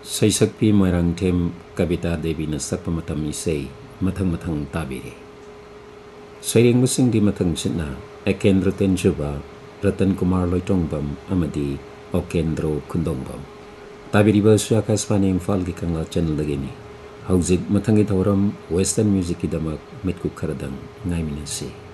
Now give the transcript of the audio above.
सैसक्पी मोइरांगथेम कविता देवी न सकप मतम इसै मथंग मथंग ताबिरे सैरेंगबसिंगदि मथंगसिना एकेंद्र तेनजुबा रतन कुमार लोइटोंगबम अमदी ओकेंद्रो खुंदोंबम ताबिरिबसु आकाशवाणी इम्फाल की कंगला चैनल दगिनी हौजिक मथंगी थौरम वेस्टर्न म्यूजिक की दमक मिटकु खरदंग ngaimiनसि।